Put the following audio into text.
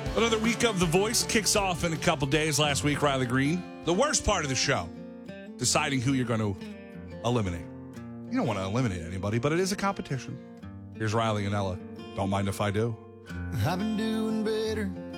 Another week of The Voice kicks off in a couple days. Last week, Riley Green. The worst part of the show, deciding who you're going to eliminate. You don't want to eliminate anybody, but it is a competition. Here's Riley and Ella. Don't mind if I do. I've been doing better